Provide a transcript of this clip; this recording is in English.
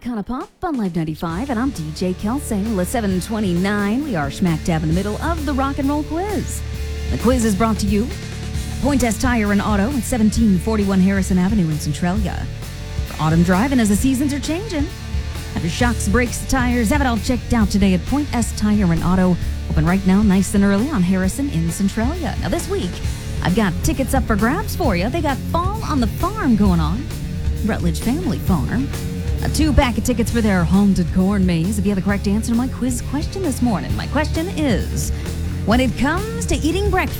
Icona Pop on Live 95, and I'm DJ Kelsey. Well, at 7:29, we are smack dab in the middle of the rock and roll quiz. The quiz is brought to you Point S Tire and Auto at 1741 Harrison Avenue in Centralia. For autumn driving as the seasons are changing. Have your shocks, brakes, tires, have it all checked out today at Point S Tire and Auto. Open right now, nice and early on Harrison in Centralia. Now this week, I've got tickets up for grabs for you. They got Fall on the Farm going on, Rutledge Family Farm. 2-pack of tickets for their Haunted Corn Maze if you have the correct answer to my quiz question this morning. My question is, when it comes to eating breakfast,